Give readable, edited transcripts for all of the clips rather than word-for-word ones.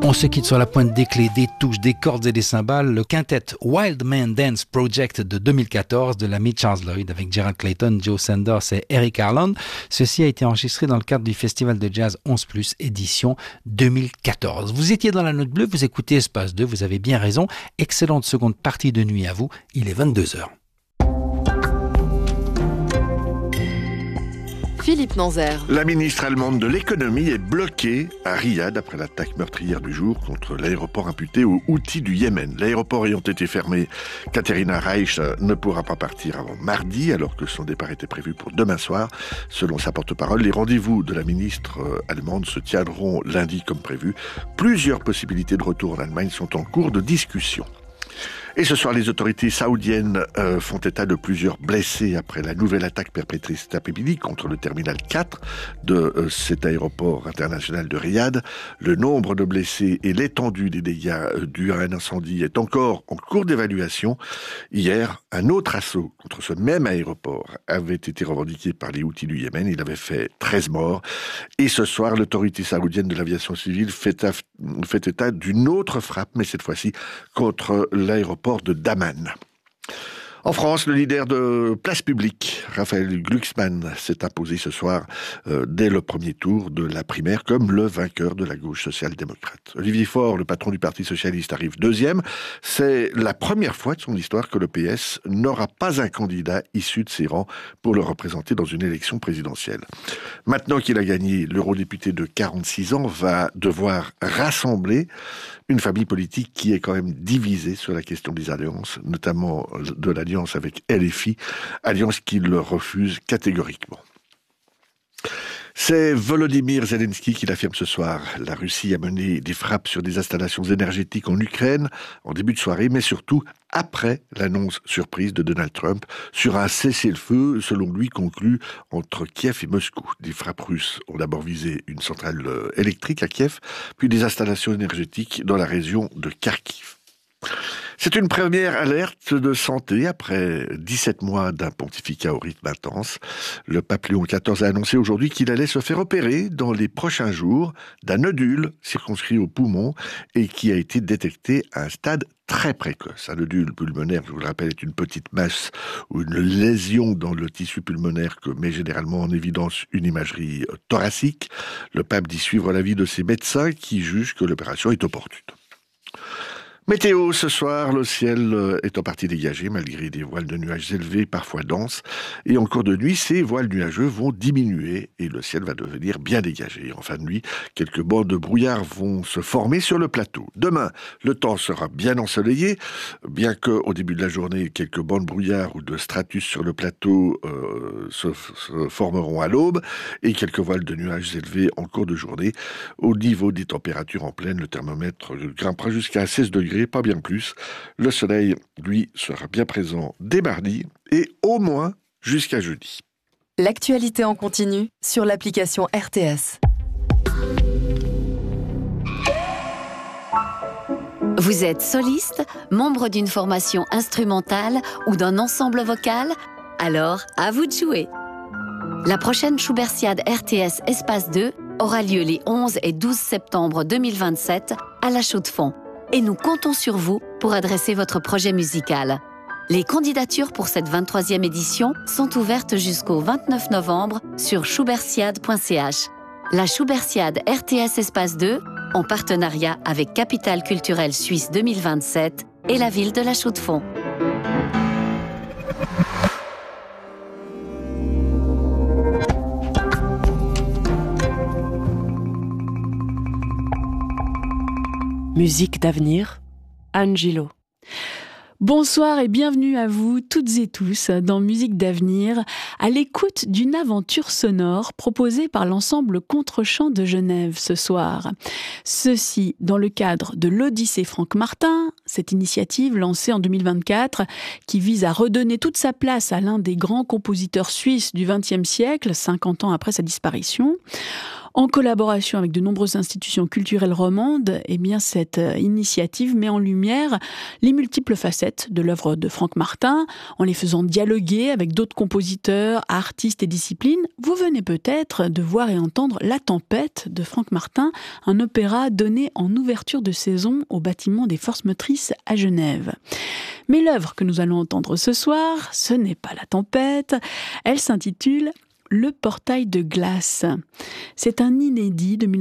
On se quitte sur la pointe des clés, des touches, des cordes et des cymbales, le quintet Wild Man Dance Project de 2014 de l'ami Charles Lloyd avec Gerald Clayton, Joe Sanders et Eric Harland. Ceci a été enregistré dans le cadre du Festival de Jazz 11+, édition 2014. Vous étiez dans la note bleue, vous écoutez Espace 2, vous avez bien raison. Excellente seconde partie de nuit à vous, il est 22h. Philippe Nanzer. La ministre allemande de l'économie est bloquée à Riyad après l'attaque meurtrière du jour contre l'aéroport imputé aux Houthis du Yémen. L'aéroport ayant été fermé, Katharina Reich ne pourra pas partir avant mardi alors que son départ était prévu pour demain soir. Selon sa porte-parole, les rendez-vous de la ministre allemande se tiendront lundi comme prévu. Plusieurs possibilités de retour en Allemagne sont en cours de discussion. Et ce soir, les autorités saoudiennes font état de plusieurs blessés après la nouvelle attaque perpétrée cet après-midi contre le terminal 4 de cet aéroport international de Riyad. Le nombre de blessés et l'étendue des dégâts dus à un incendie est encore en cours d'évaluation. Hier, un autre assaut contre ce même aéroport avait été revendiqué par les Houthis du Yémen. Il avait fait 13 morts. Et ce soir, l'autorité saoudienne de l'aviation civile fait état d'une autre frappe, mais cette fois-ci contre l'aéroport de Daman. En France, le leader de Place Publique, Raphaël Glucksmann, s'est imposé ce soir dès le premier tour de la primaire comme le vainqueur de la gauche social-démocrate. Olivier Faure, le patron du Parti socialiste, arrive deuxième. C'est la première fois de son histoire que le PS n'aura pas un candidat issu de ses rangs pour le représenter dans une élection présidentielle. Maintenant qu'il a gagné, l'eurodéputé de 46 ans va devoir rassembler une famille politique qui est quand même divisée sur la question des alliances, notamment de l'alliance avec LFI, alliance qu'il refuse catégoriquement. C'est Volodymyr Zelensky qui l'affirme ce soir. La Russie a mené des frappes sur des installations énergétiques en Ukraine en début de soirée, mais surtout après l'annonce surprise de Donald Trump sur un cessez-le-feu, selon lui, conclu entre Kiev et Moscou. Des frappes russes ont d'abord visé une centrale électrique à Kiev, puis des installations énergétiques dans la région de Kharkiv. C'est une première alerte de santé après 17 mois d'un pontificat au rythme intense. Le pape Léon XIV a annoncé aujourd'hui qu'il allait se faire opérer dans les prochains jours d'un nodule circonscrit au poumon et qui a été détecté à un stade très précoce. Un nodule pulmonaire, je vous le rappelle, est une petite masse ou une lésion dans le tissu pulmonaire que met généralement en évidence une imagerie thoracique. Le pape dit suivre l'avis de ses médecins qui jugent que l'opération est opportune. Météo, ce soir, le ciel est en partie dégagé malgré des voiles de nuages élevés, parfois denses. Et en cours de nuit, ces voiles nuageux vont diminuer et le ciel va devenir bien dégagé. En fin de nuit, quelques bancs de brouillard vont se former sur le plateau. Demain, le temps sera bien ensoleillé, bien qu'au début de la journée, quelques bancs de brouillard ou de stratus sur le plateau se formeront à l'aube et quelques voiles de nuages élevés en cours de journée. Au niveau des températures en pleine, le thermomètre grimpera jusqu'à 16 degrés. Pas bien plus. Le soleil, lui, sera bien présent dès mardi et au moins jusqu'à jeudi. L'actualité en continu sur l'application RTS. Vous êtes soliste, membre d'une formation instrumentale ou d'un ensemble vocal? Alors, à vous de jouer. La prochaine Schubertiade RTS Espace 2 aura lieu les 11 et 12 septembre 2027 à La Chaux-de-Fonds. Et nous comptons sur vous pour adresser votre projet musical. Les candidatures pour cette 23e édition sont ouvertes jusqu'au 29 novembre sur schubertiade.ch. La Schubertiade RTS Espace 2, en partenariat avec Capitale Culturelle Suisse 2027 et la ville de La Chaux-de-Fonds. Musique d'avenir, Anne Gillot. Bonsoir et bienvenue à vous toutes et tous dans Musique d'avenir, à l'écoute d'une aventure sonore proposée par l'ensemble Contre-Champ de Genève ce soir. Ceci dans le cadre de l'Odyssée Franck Martin, cette initiative lancée en 2024 qui vise à redonner toute sa place à l'un des grands compositeurs suisses du XXe siècle, 50 ans après sa disparition. En collaboration avec de nombreuses institutions culturelles romandes, eh bien cette initiative met en lumière les multiples facettes de l'œuvre de Franck Martin, en les faisant dialoguer avec d'autres compositeurs, artistes et disciplines. Vous venez peut-être de voir et entendre La Tempête de Franck Martin, un opéra donné en ouverture de saison au bâtiment des Forces motrices à Genève. Mais l'œuvre que nous allons entendre ce soir, ce n'est pas La Tempête, elle s'intitule Le portail de glace. C'est un inédit de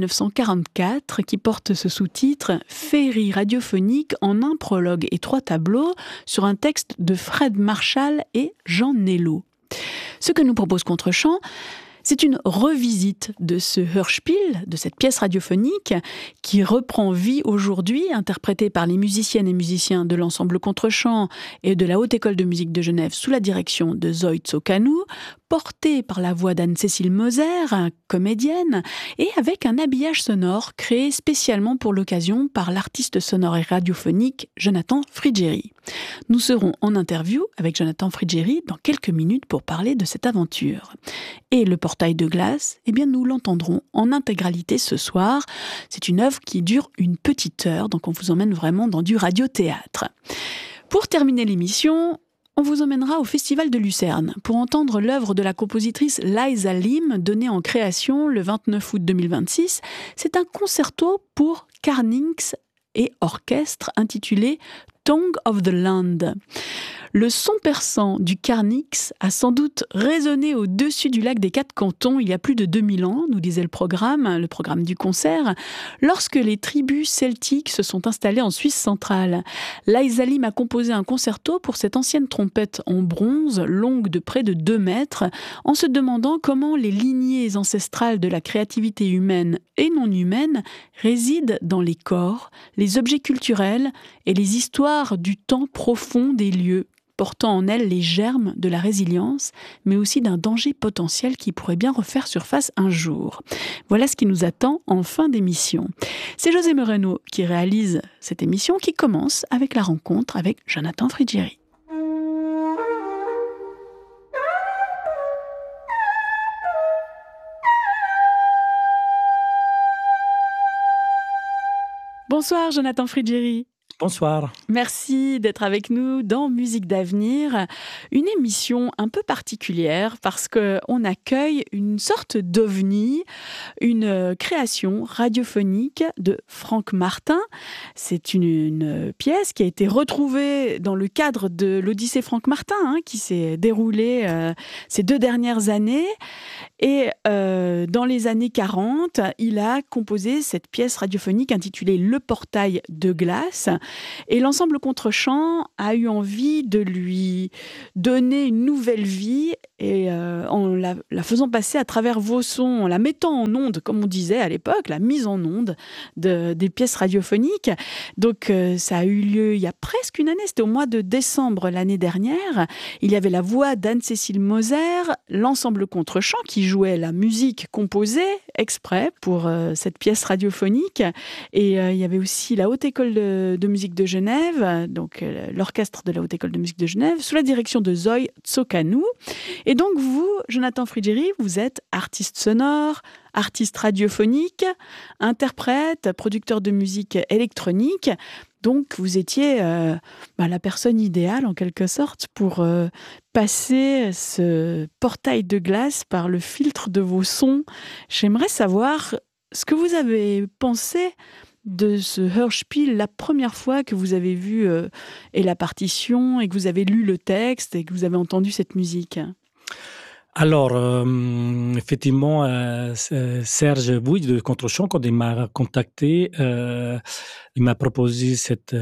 1944 qui porte ce sous-titre « Féerie radiophonique en un prologue et 3 tableaux » sur un texte de Fred Marshall et Jean Nello. Ce que nous propose Contre-Champ, c'est une revisite de ce Hörspiel, de cette pièce radiophonique qui reprend vie aujourd'hui, interprétée par les musiciennes et musiciens de l'ensemble Contre-Champ et de la Haute École de musique de Genève sous la direction de Zoe Tsokanou, portée par la voix d'Anne-Cécile Moser, comédienne, et avec un habillage sonore créé spécialement pour l'occasion par l'artiste sonore et radiophonique Jonathan Frigeri. Nous serons en interview avec Jonathan Frigeri dans quelques minutes pour parler de cette aventure. Et le portail de glace, eh bien nous l'entendrons en intégralité ce soir. C'est une œuvre qui dure une petite heure, donc on vous emmène vraiment dans du radiothéâtre. Pour terminer l'émission, on vous emmènera au Festival de Lucerne pour entendre l'œuvre de la compositrice Liza Lim, donnée en création le 29 août 2026. C'est un concerto pour Carnix et orchestre intitulé Tongue of the Land. Le son perçant du Carnix a sans doute résonné au-dessus du lac des Quatre Cantons il y a plus de 2000 ans, nous disait le programme du concert, lorsque les tribus celtiques se sont installées en Suisse centrale. Liza Lim a composé un concerto pour cette ancienne trompette en bronze, longue de près de 2 mètres, en se demandant comment les lignées ancestrales de la créativité humaine et non humaine résident dans les corps, les objets culturels et les histoires du temps profond des lieux, portant en elle les germes de la résilience, mais aussi d'un danger potentiel qui pourrait bien refaire surface un jour. Voilà ce qui nous attend en fin d'émission. C'est José Moreno qui réalise cette émission qui commence avec la rencontre avec Jonathan Frigeri. Bonsoir Jonathan Frigeri. Bonsoir. Merci d'être avec nous dans Musique d'avenir, une émission un peu particulière parce qu'on accueille une sorte d'ovni, une création radiophonique de Franck Martin. C'est une pièce qui a été retrouvée dans le cadre de l'Odyssée Franck Martin, qui s'est déroulée ces 2 dernières années. Et dans les années 40, il a composé cette pièce radiophonique intitulée Le portail de glace. Et l'ensemble Contre-Champ a eu envie de lui donner une nouvelle vie et en la faisant passer à travers vos sons, en la mettant en onde, comme on disait à l'époque, la mise en onde des pièces radiophoniques. Donc ça a eu lieu il y a presque une année, c'était au mois de décembre l'année dernière. Il y avait la voix d'Anne-Cécile Moser, l'ensemble Contre-Champ qui jouait la musique composée exprès pour cette pièce radiophonique. Et il y avait aussi la Haute École de musique de Genève, donc l'orchestre de la Haute École de musique de Genève, sous la direction de Zoe Tsokanou. Et donc vous, Jonathan Frigeri, vous êtes artiste sonore, artiste radiophonique, interprète, producteur de musique électronique. Donc vous étiez la personne idéale en quelque sorte pour passer ce portail de glace par le filtre de vos sons. J'aimerais savoir ce que vous avez pensé de ce Hörspiel la première fois que vous avez vu et la partition et que vous avez lu le texte et que vous avez entendu cette musique. Alors, effectivement, Serge Bouy de Contre-Champ, quand il m'a contacté, il m'a proposé cette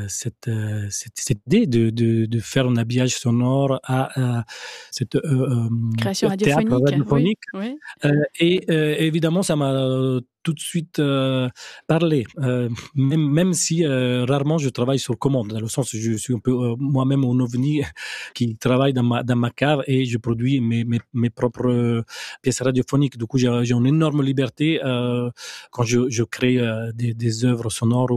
idée de faire un habillage sonore à cette création radiophonique. Oui. Et évidemment, ça m'a tout de suite parlé, même si rarement je travaille sur commande, dans le sens où je suis un peu moi-même un ovni qui travaille dans ma cave et je produis mes propres pièces radiophoniques. Du coup, j'ai une énorme liberté quand je crée des œuvres sonores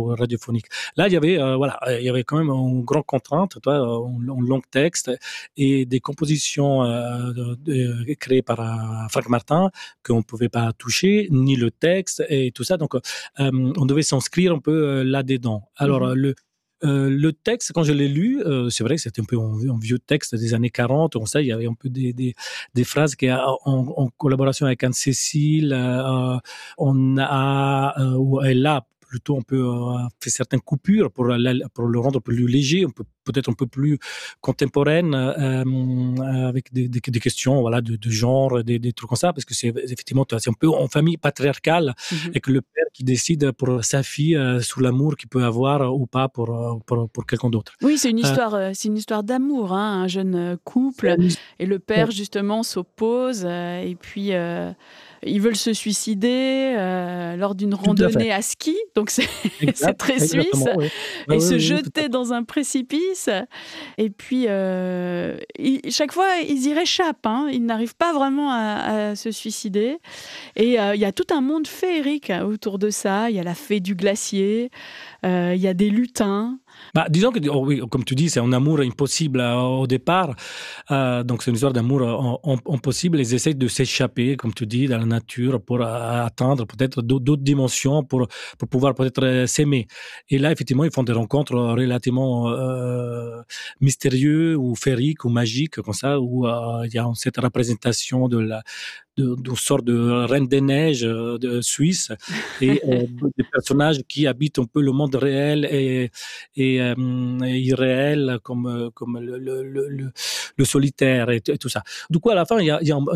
radiophonique. Là, il y avait quand même une grande contrainte, un long texte et des compositions créées par Franck Martin qu'on ne pouvait pas toucher, ni le texte et tout ça. Donc, on devait s'inscrire un peu là-dedans. Alors, le texte, quand je l'ai lu, c'est vrai que c'était un peu un vieux texte des années 40. On sait, il y avait un peu des phrases qui, en collaboration avec Anne-Cécile, on a, ou elle a plutôt un peu fait certaines coupures pour le rendre plus léger, peut-être un peu plus contemporaine, avec des questions, voilà, de genre, des trucs comme ça, parce que c'est effectivement c'est un peu en famille patriarcale, et que le père qui décide pour sa fille sur l'amour qu'il peut avoir ou pas pour quelqu'un d'autre. Oui, c'est une histoire d'amour, hein, un jeune couple, et le père justement s'oppose, et puis ils veulent se suicider lors d'une randonnée à ski, donc c'est très suisse, et se jeter dans un précipice. Et puis, chaque fois, ils y réchappent. Hein, ils n'arrivent pas vraiment à se suicider. Et il y a tout un monde féerique autour de ça. Il y a la fée du glacier, il y a des lutins. Disons que, oui, comme tu dis, c'est un amour impossible au départ. Donc, c'est une histoire d'amour impossible. Ils essayent de s'échapper, comme tu dis, dans la nature pour atteindre peut-être d'autres dimensions, pour pouvoir peut-être s'aimer. Et là, effectivement, ils font des rencontres relativement mystérieuses ou féeriques ou magiques, comme ça, où il y a cette représentation d'une sorte de reine des neiges de Suisse et des personnages qui habitent un peu le monde réel et irréel comme le solitaire et tout ça. Du coup, à la fin, il y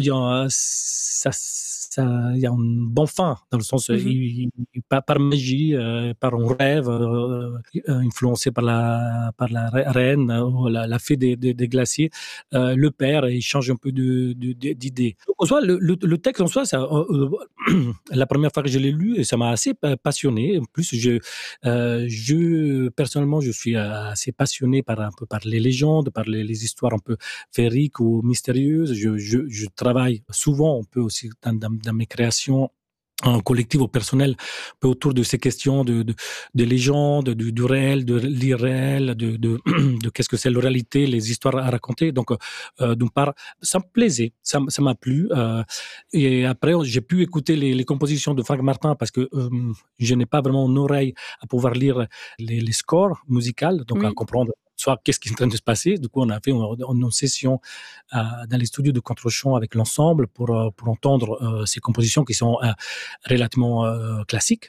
a un bon fin, dans le sens par magie, par un rêve influencé par la reine ou la fée des glaciers, le père, il change un peu d'idée. En soi, le texte en soi, ça, la première fois que je l'ai lu, ça m'a assez passionné. En plus, personnellement, je suis assez passionné par les légendes, par les histoires un peu féeriques ou mystérieuses. Je travaille souvent un peu aussi dans mes créations collectif ou personnel, autour de ces questions de légendes, du réel, de l'irréel, de qu'est-ce que c'est la réalité, les histoires à raconter. Donc, d'une part, ça me plaisait, ça m'a plu. Et après, j'ai pu écouter les compositions de Franck Martin parce que je n'ai pas vraiment une oreille à pouvoir lire les scores musicaux, donc à comprendre soit qu'est-ce qui est en train de se passer. Du coup, on a fait une session dans les studios de Contre-Champ avec l'ensemble pour entendre ces compositions qui sont relativement classiques.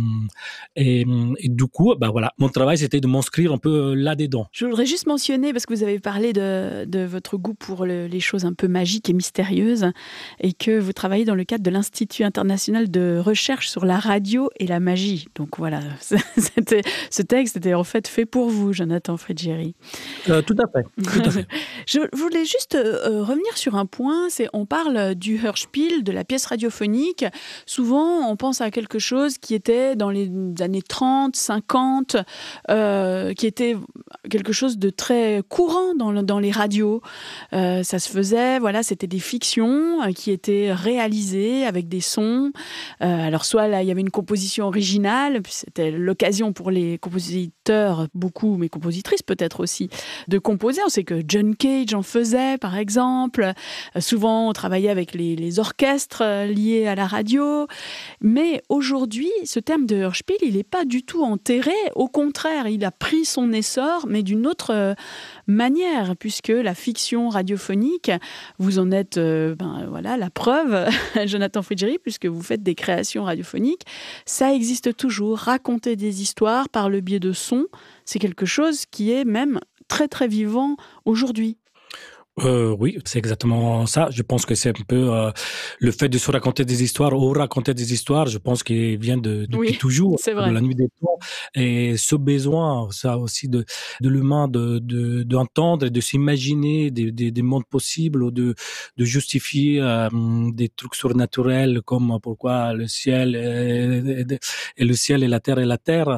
Et du coup, voilà, mon travail, c'était de m'inscrire un peu là-dedans. Je voudrais juste mentionner, parce que vous avez parlé de votre goût pour les choses un peu magiques et mystérieuses, et que vous travaillez dans le cadre de l'Institut international de recherche sur la radio et la magie. Donc voilà, ce texte était en fait fait pour vous, Jonathan Frigieri. Tout à fait. Je voulais juste revenir sur un point, on parle du Hörspiel, de la pièce radiophonique. Souvent, on pense à quelque chose qui était dans les années 30, 50, qui était quelque chose de très courant dans les radios. Ça se faisait, voilà, c'était des fictions qui étaient réalisées avec des sons. Alors soit là, il y avait une composition originale, puis c'était l'occasion pour les compositeurs, beaucoup, mais compositrices peut-être aussi, de composer. On sait que John Cage en faisait, par exemple. Souvent, on travaillait avec les orchestres liés à la radio. Mais aujourd'hui, ce terme de Hörspiel, il n'est pas du tout enterré. Au contraire, il a pris son essor, mais d'une autre manière, puisque la fiction radiophonique, vous en êtes voilà, la preuve, Jonathan Frigieri, puisque vous faites des créations radiophoniques. Ça existe toujours. Raconter des histoires par le biais de sons, c'est quelque chose qui est même très très vivant aujourd'hui. Oui, c'est exactement ça. Je pense que c'est un peu le fait de se raconter des histoires ou raconter des histoires, je pense qu'il vient depuis toujours, c'est vrai. de la nuit des temps. Et ce besoin, ça aussi de l'humain d'entendre et de s'imaginer des mondes possibles ou de justifier des trucs surnaturels comme pourquoi le ciel et le ciel et la terre,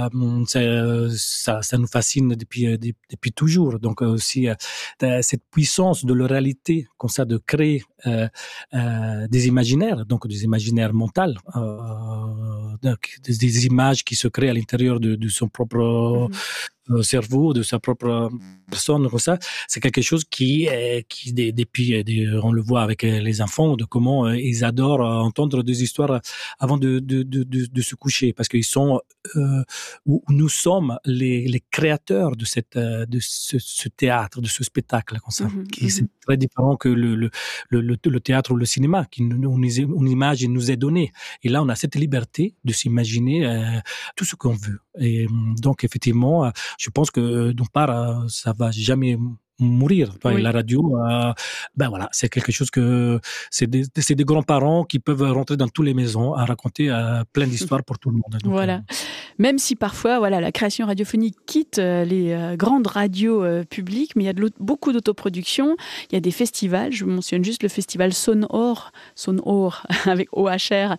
ça nous fascine depuis toujours. Donc aussi cette puissance de la réalité, comme ça, de créer des imaginaires, donc des imaginaires mentaux, des images qui se créent à l'intérieur de son propre cerveau, de sa propre personne, comme ça. C'est quelque chose qui depuis, on le voit avec les enfants, de comment ils adorent entendre des histoires avant de se coucher, parce qu'ils sont, où nous sommes les créateurs de ce théâtre, de ce spectacle, comme ça, qui c'est très différent que le théâtre ou le cinéma, une image nous est donnée. Et là, on a cette liberté de s'imaginer tout ce qu'on veut. Et donc, effectivement, je pense que d'une part, ça va jamais mourir. Oui. La radio, voilà, c'est quelque chose que c'est des grands-parents qui peuvent rentrer dans toutes les maisons à raconter plein d'histoires pour tout le monde. Donc, voilà. Même si parfois, voilà, la création radiophonique quitte les grandes radios publiques, mais il y a beaucoup d'autoproduction. Il y a des festivals. Je mentionne juste le festival Sonor avec OHR,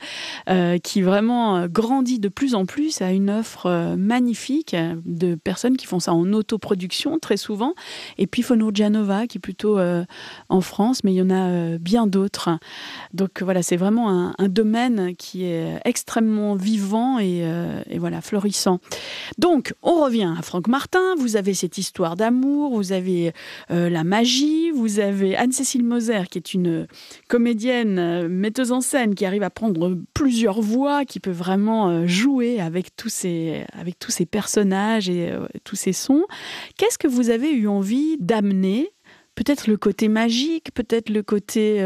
qui vraiment grandit de plus en plus, à une offre magnifique de personnes qui font ça en autoproduction très souvent. Et puis Fonurjanova, qui est plutôt en France, mais il y en a bien d'autres. Donc voilà, c'est vraiment un domaine qui est extrêmement vivant et voilà, florissant. Donc, on revient à Franck Martin. Vous avez cette histoire d'amour, vous avez la magie, vous avez Anne-Cécile Moser, qui est une comédienne, metteuse en scène, qui arrive à prendre plusieurs voix, qui peut vraiment jouer avec tous ces personnages et tous ces sons. Qu'est-ce que vous avez eu envie d'amener ? Peut-être le côté magique, peut-être le côté...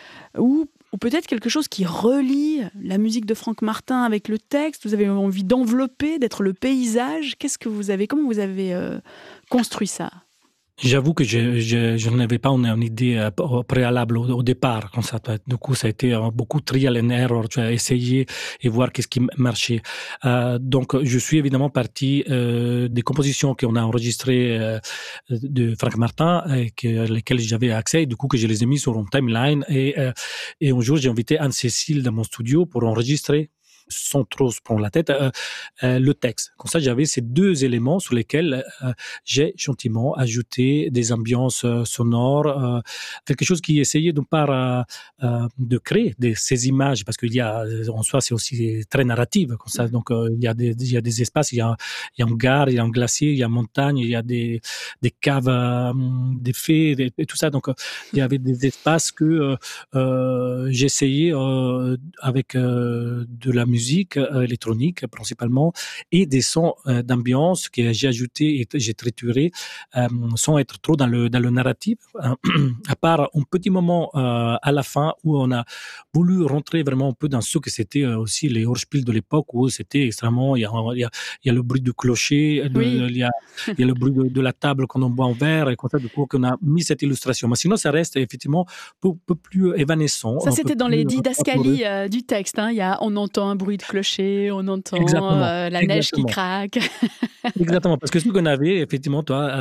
ou peut-être quelque chose qui relie la musique de Franck Martin avec le texte. Vous avez envie d'envelopper, d'être le paysage. Comment vous avez construit ça ? J'avoue que je n'avais pas une idée préalable au départ, comme ça. Du coup, ça a été beaucoup trial and error, tu vois, essayer et voir qu'est-ce qui marchait. Donc, je suis évidemment parti des compositions qu'on a enregistrées de Franck Martin, lesquelles j'avais accès, et du coup que je les ai mis sur une timeline. Et un jour, j'ai invité Anne-Cécile dans mon studio pour enregistrer, sans trop se prendre la tête, le texte. Comme ça, j'avais ces deux éléments sur lesquels j'ai gentiment ajouté des ambiances sonores, quelque chose qui essayait d'une part de créer ces images, parce qu'il y a, en soi, c'est aussi très narratif, comme ça. Donc, il y a des espaces, il y a une gare, il y a un glacier, il y a une montagne, il y a des caves, des fées, et tout ça. Donc, il y avait des espaces que j'essayais avec de la musique électronique principalement, et des sons d'ambiance que j'ai ajoutés et j'ai triturés sans être trop dans le narratif, à part un petit moment à la fin où on a voulu rentrer vraiment un peu dans ce que c'était aussi les Hörspiel de l'époque, où c'était extrêmement, il y a le bruit du clocher, il y a le bruit de la table quand on boit un verre, et comme ça, du coup, qu'on a mis cette illustration. Mais sinon, ça reste effectivement un peu plus évanescent. Ça, c'était dans les didascalies du texte, hein. On entend un bruit de clocher, on entend la neige qui craque. Exactement, parce que ce qu'on avait, effectivement,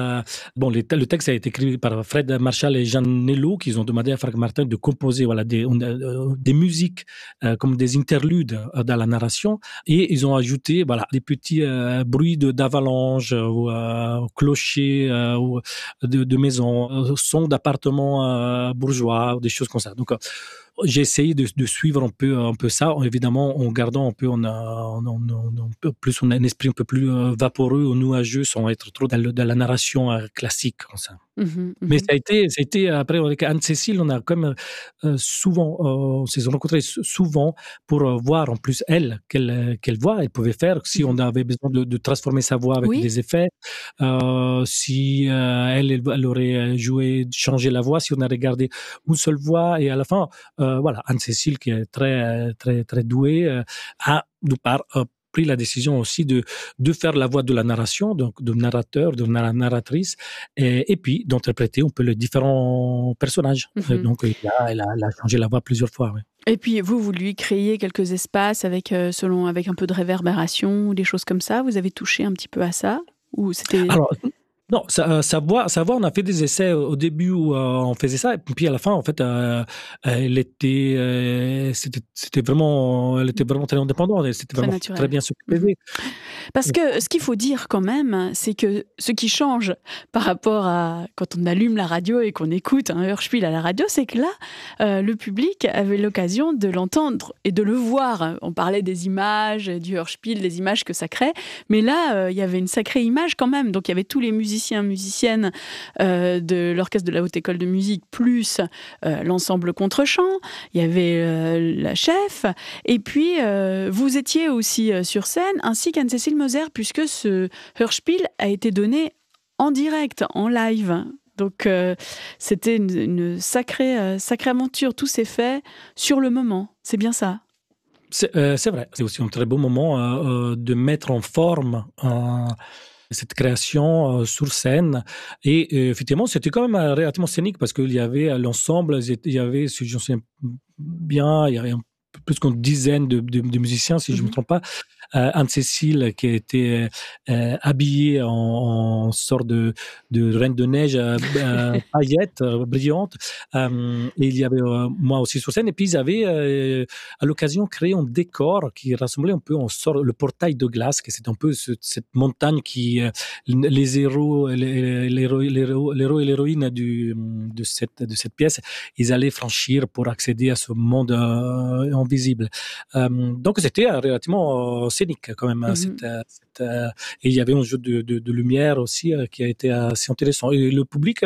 le texte a été écrit par Fred Marshall et Jean Nello, qui ont demandé à Franck Martin de composer des musiques comme des interludes dans la narration, et ils ont ajouté des petits bruits d'avalanche, ou clocher, ou de maison, sons d'appartements bourgeois, des choses comme ça. Donc, j'ai essayé de suivre un peu ça, évidemment en gardant un peu plus un esprit un peu plus vaporeux ou nuageux, sans être trop dans la narration classique, comme ça. Mais ça a été après avec Anne-Cécile, on a quand même souvent, on s'est rencontrés souvent pour voir en plus quelle voix elle pouvait faire, si on avait besoin de transformer sa voix avec des effets, si elle aurait changé la voix, si on a regardé une seule voix, et à la fin, Anne-Cécile, qui est très très très douée, a de part pris la décision aussi de faire la voix de la narration, donc de narrateur, de narratrice, et puis d'interpréter un peu les différents personnages. Donc, elle a changé la voix plusieurs fois. Oui. Et puis, vous lui créez quelques espaces avec un peu de réverbération ou des choses comme ça. Vous avez touché un petit peu à ça, ou c'était... Alors, non, sa voix, on a fait des essais au début où on faisait ça, et puis à la fin, en fait, elle était vraiment très indépendante, c'était vraiment très bien s'occuper. Parce que ce qu'il faut dire quand même, c'est que ce qui change par rapport à quand on allume la radio et qu'on écoute un Hörspiel à la radio, c'est que là, le public avait l'occasion de l'entendre et de le voir. On parlait des images, du Hörspiel, des images que ça crée, mais là, il y avait une sacrée image quand même. Donc il y avait tous les musiciens, musiciennes de l'orchestre de la Haute École de Musique, plus l'ensemble contre-champ, il y avait la chef, et puis vous étiez aussi sur scène, ainsi qu'Anne-Cécile Moser, puisque ce Hörspiel a été donné en direct, en live. Donc c'était une sacrée aventure, tout s'est fait sur le moment, c'est bien ça? C'est vrai, c'est aussi un très beau moment de mettre en forme cette création sur scène. Et effectivement, c'était quand même relativement scénique parce qu'il y avait l'ensemble, il y avait, si je me souviens bien, il y avait plus qu'une dizaine de musiciens, si je ne me trompe pas. Anne-Cécile qui a été habillée en sorte de reine de neige paillettes brillante, et il y avait moi aussi sur scène, et puis ils avaient à l'occasion créé un décor qui rassemblait un peu en sorte le portail de glace, que c'est un peu cette montagne qui les héros et l'héroïne de cette pièce, ils allaient franchir pour accéder à ce monde invisible. Donc c'était relativement scénique quand même. Et il y avait un jeu de lumière aussi qui a été assez intéressant. Et le public,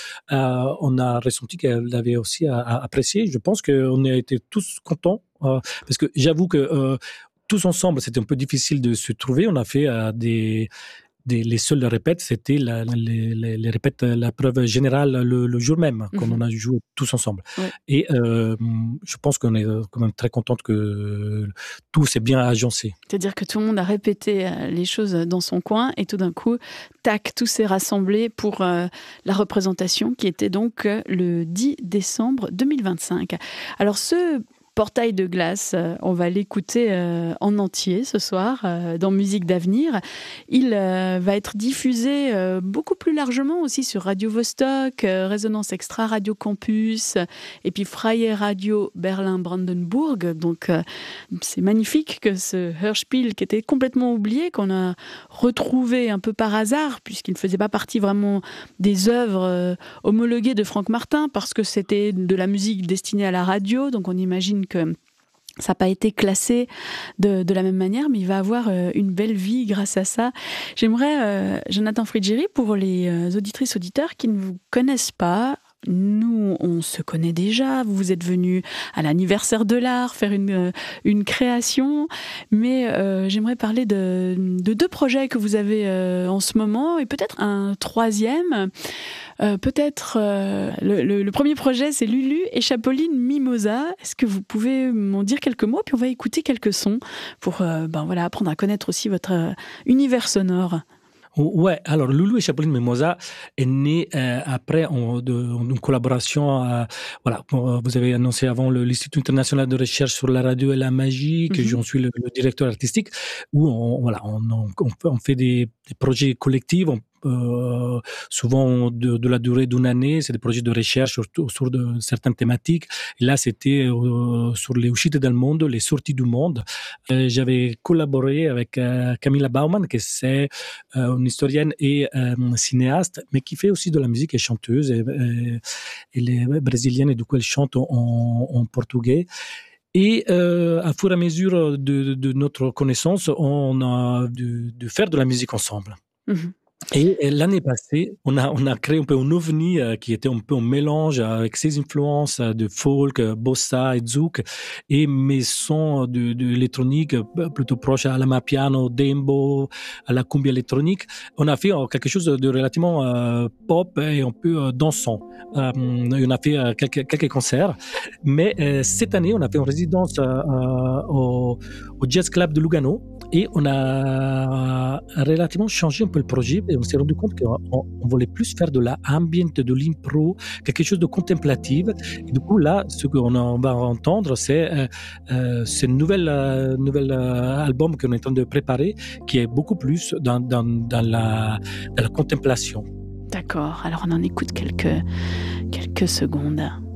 on a ressenti qu'elle avait aussi apprécié. Je pense qu'on a été tous contents parce que j'avoue que tous ensemble, c'était un peu difficile de se trouver. On a fait les seules répètes, c'était les répètes, la preuve générale le jour même, quand on a joué tous ensemble. Ouais. Et je pense qu'on est quand même très contente que tout s'est bien agencé. C'est-à-dire que tout le monde a répété les choses dans son coin et tout d'un coup, tac, tout s'est rassemblé pour la représentation qui était donc le 10 décembre 2025. Alors ce portail de glace, on va l'écouter en entier ce soir dans Musique d'avenir. Il va être diffusé beaucoup plus largement aussi sur Radio Vostok, Résonance Extra, Radio Campus et puis Freie Radio Berlin-Brandenburg. Donc c'est magnifique que ce Hörspiel qui était complètement oublié, qu'on a retrouvé un peu par hasard puisqu'il ne faisait pas partie vraiment des œuvres homologuées de Franck Martin parce que c'était de la musique destinée à la radio, donc on imagine que ça n'a pas été classé de la même manière, mais il va avoir une belle vie grâce à ça. J'aimerais, Jonathan Frigeri, pour les auditrices, auditeurs qui ne vous connaissent pas, nous, on se connaît déjà, vous êtes venus à l'anniversaire de l'art faire une création, mais j'aimerais parler de deux projets que vous avez en ce moment et peut-être un troisième. Le premier projet, c'est Lulu et Chapoline Mimosa. Est-ce que vous pouvez m'en dire quelques mots? Puis on va écouter quelques sons pour apprendre à connaître aussi votre univers sonore. Ouais, alors Lulu et Chapoline Mimosa est né après une collaboration. Vous avez annoncé avant l'Institut international de recherche sur la radio et la magie, que j'en suis le directeur artistique, où on fait des projets collectifs. Souvent de la durée d'une année, c'est des projets de recherche autour de certaines thématiques. Et là, c'était sur les uscite del mondo, les sorties du monde. J'avais collaboré avec Camilla Baumann, qui c'est une historienne et cinéaste, mais qui fait aussi de la musique et chanteuse. Elle est brésilienne et du coup, elle chante en portugais. Et à fur et à mesure de notre connaissance, on a de faire de la musique ensemble. Et l'année passée, on a créé un peu un ovni qui était un peu un mélange avec ses influences de folk, bossa et zouk, et mes sons de électronique plutôt proches à la mapiano, dembo, à la cumbia électronique. On a fait quelque chose de relativement pop et un peu dansant. On a fait quelques concerts, mais cette année, on a fait une résidence au Jazz Club de Lugano. Et on a relativement changé un peu le projet et on s'est rendu compte qu'on voulait plus faire de la ambient, de l'impro, quelque chose de contemplatif. Et du coup, là, ce qu'on va entendre, c'est ce nouvel album qu'on est en train de préparer, qui est beaucoup plus dans la contemplation. D'accord, alors on en écoute quelques secondes.